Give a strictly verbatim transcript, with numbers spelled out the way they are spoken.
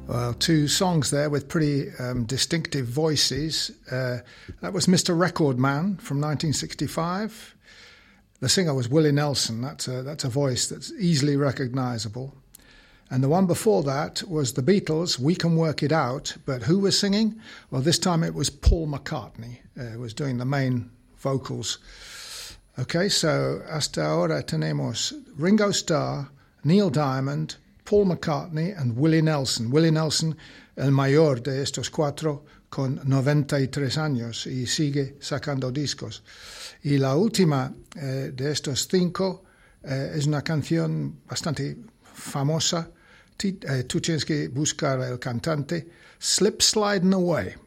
Well, two songs there with pretty um, distinctive voices. Uh, that was Mister Record Man from nineteen sixty-five. The singer was Willie Nelson. That's a, that's a voice that's easily recognizable. And the one before that was the Beatles, We Can Work It Out. But who was singing? Well, this time it was Paul McCartney uh, was doing the main vocals. Okay, so hasta ahora tenemos Ringo Starr, Neil Diamond, Paul McCartney and Willie Nelson. Willie Nelson, el mayor de estos cuatro, con noventa y tres años y sigue sacando discos. Y la última eh, de estos cinco eh, es una canción bastante famosa. T- eh, tú tienes que buscar el cantante, Slip Sliding Away.